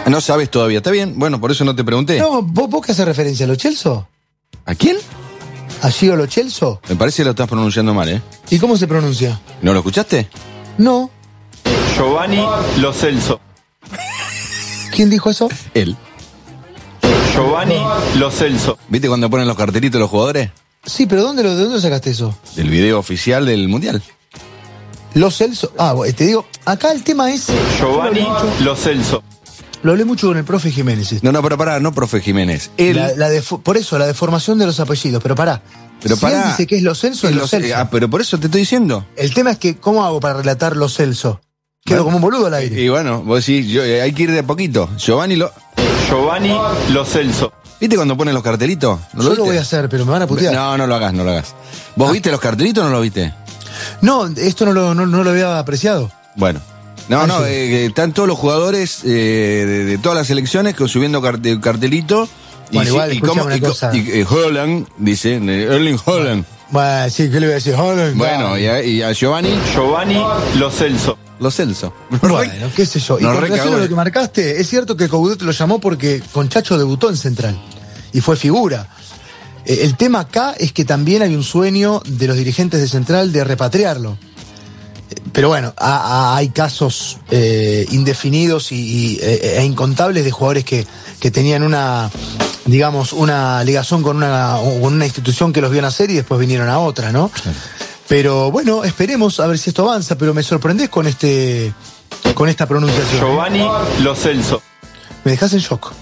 No sabes todavía, está bien. Bueno, por eso no te pregunté. No, ¿vos qué haces referencia a Lo Celso? ¿A quién? ¿A Gio Lo Celso? Me parece que lo estás pronunciando mal, ¿eh? ¿Y cómo se pronuncia? ¿No lo escuchaste? No. Giovanni Lo Celso. ¿Quién dijo eso? Él. Giovanni Lo Celso. ¿Viste cuando ponen los cartelitos los jugadores? Sí, pero ¿de dónde sacaste eso? Del video oficial del Mundial. Lo Celso. Ah, te digo, acá el tema es... Giovanni Lo Celso. Lo hablé mucho con el profe Jiménez. No, pero pará, no profe Jiménez. Él... Por eso, la deformación de los apellidos, pero pará. Pero si pará. él dice que es Lo Celso, es Lo Celso. Ah, pero por eso te estoy diciendo. El tema es que, ¿cómo hago para relatar Lo Celso? Quedo como un boludo al aire. Y bueno, vos decís, hay que ir de a poquito. Giovanni Lo Celso. ¿Viste cuando ponen los cartelitos? Yo lo voy a hacer, pero me van a putear. No lo hagas. ¿Vos viste los cartelitos o no lo viste? No, esto no lo había apreciado. Bueno. Están todos los jugadores de todas las selecciones subiendo cartelito. Bueno, igual, escuchame una cosa. Haaland, dice, Erling Haaland. Bueno, sí, ¿qué le voy a decir? Haaland. Bueno, y a Giovanni Lo Celso. Lo Celso. Bueno, qué sé yo. Y con relación a lo que marcaste, es cierto que Coudet lo llamó porque con Chacho debutó en Central y fue figura. El tema acá es que también hay un sueño de los dirigentes de Central de repatriarlo. Pero bueno, hay casos indefinidos e incontables de jugadores que tenían una ligación con una institución que los vio nacer y después vinieron a otra, ¿no? Sí. Pero bueno, esperemos a ver si esto avanza, pero me sorprendés con esta pronunciación. Giovanni Lo Celso. Me dejás en shock.